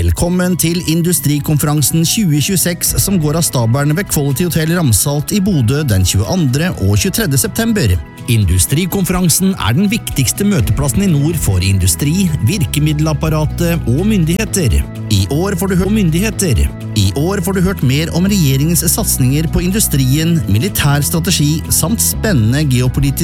Velkommen til Industrikonferansen 2026 som går av stabelen ved Quality Hotel Ramsalt i Bodø den 22. og 23. september. Industrikonferansen den viktigste møteplassen i nord for industri, virkemiddelapparatet og myndigheter. I år får du hørt mer om regjeringens satsninger på industrien, militær strategi samt spennende geopolitiske